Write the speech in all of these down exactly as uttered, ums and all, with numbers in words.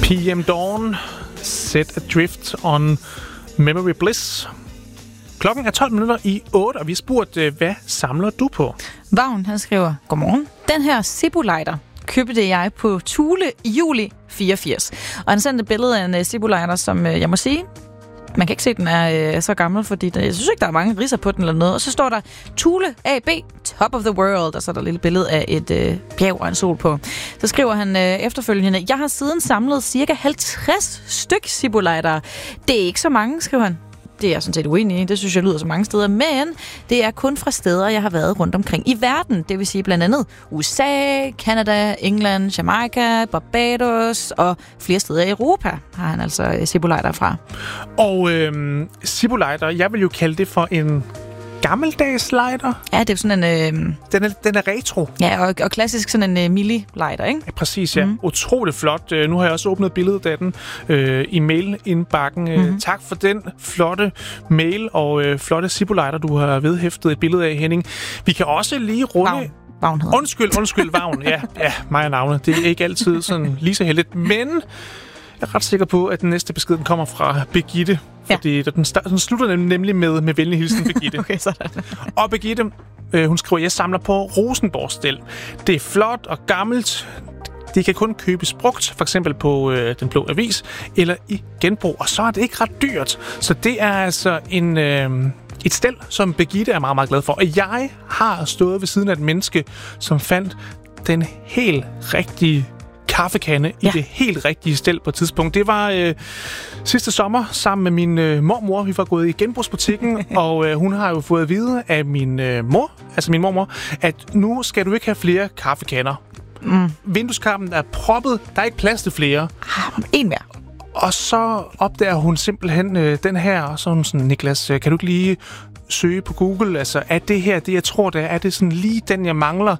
P M Dawn, Set Adrift on Memory Bliss. Klokken er tolv minutter i otte, og vi har spurgt, hvad samler du på? Vagn, han skriver, godmorgen. Den her Zippo-lighter købte jeg på Thule i juli fireogfirs. Og han sendte et billede af en Zippo-lighter, som jeg må sige, man kan ikke se, at den er øh, så gammel, fordi der, jeg synes ikke, der er mange ridser på den eller noget. Og så står der Thule A B, Top of the World, og så er der et lille billede af et øh, bjerg og en sol på. Så skriver han øh, efterfølgende, jeg har siden samlet cirka halvtreds styk Zippo-lightere. Det er ikke så mange, skriver han. Det er jeg sådan set uenig i. Det synes jeg lyder så mange steder. Men det er kun fra steder, jeg har været rundt omkring i verden. Det vil sige blandt andet U S A, Canada, England, Jamaica, Barbados og flere steder i Europa har han altså Zippo-lighter fra. Og øh, Zippo-lighter, jeg vil jo kalde det for en gammeldags lighter. Ja, det er sådan en... Øh... Den er, den er retro. Ja, og, og klassisk sådan en uh, mili-lighter, ikke? Ja, præcis, ja. Mm. Utroligt flot. Uh, nu har jeg også åbnet billedet af den uh, i mail-indbakken. Uh, mm-hmm. Tak for den flotte mail og uh, flotte Zippo-lighter, du har vedhæftet et billede af, Henning. Vi kan også lige runde... Vagn. Vagn hedder. Undskyld, undskyld, Vagn. Ja, ja, mig og navnet. Det er ikke altid sådan lige så heldigt, men... Jeg er ret sikker på, at den næste besked den kommer fra Birgitte. Fordi ja. den, start, den slutter nemlig med, med venlig hilsen, Birgitte. Okay, sådan. Og Birgitte, øh, hun skriver, jeg samler på Rosenborg-stel. Det er flot og gammelt. Det kan kun købes brugt, for eksempel på øh, Den Blå Avis, eller i genbrug. Og så er det ikke ret dyrt. Så det er altså en... Øh, Et stel, som Birgitte er meget, meget glad for. Og jeg har stået ved siden af et menneske, som fandt den helt rigtige kaffekande ja. i det helt rigtige stel på et tidspunkt. Det var øh, sidste sommer sammen med min øh, mormor. Vi var gået i genbrugsbutikken, og øh, hun har jo fået at vide af min øh, mor, altså min mormor, at nu skal du ikke have flere kaffekander. Mm. Vindueskarmen er proppet. Der er ikke plads til flere. Ah, en mere. Og så opdager hun simpelthen øh, den her, og så hun sådan, Niklas, kan du ikke lige søge på Google? Altså, er det her det, jeg tror, det er? Er det sådan lige den, jeg mangler?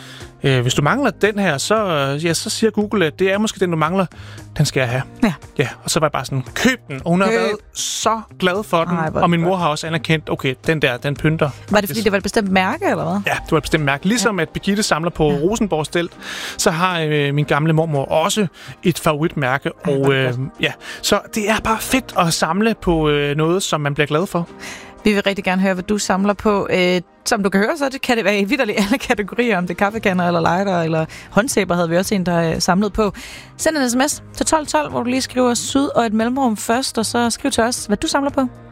Øh, hvis du mangler den her, så, ja, så siger Google, at det er måske den, du mangler. Den skal jeg have. Ja. Ja, og så var jeg bare sådan, køb den. Og hun har køb. været så glad for den. Ej, og min mor har også anerkendt, okay, den der, den pynter. Var det, fordi det var et bestemt mærke, eller hvad? Ja, det var et bestemt mærke. Ligesom ja. at Birgitte samler på ja. Rosenborg-stelt, så har øh, min gamle mormor også et favoritmærke. Ej, og øh, ja, så det er bare fedt at samle på øh, noget, som man bliver glad for. Vi vil rigtig gerne høre, hvad du samler på. Øh, som du kan høre, så kan det være i vitterligt alle kategorier, om det er kaffekander eller lighter eller håndsæber, havde vi også en, der øh, samlet på. Send en sms til tolv tolv, hvor du lige skriver syd og et mellemrum først, og så skriv til os, hvad du samler på.